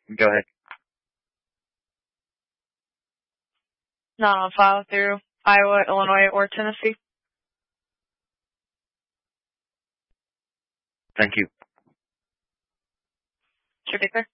Go ahead. Not on file through Iowa, Illinois, or Tennessee. Thank you. Should be clear.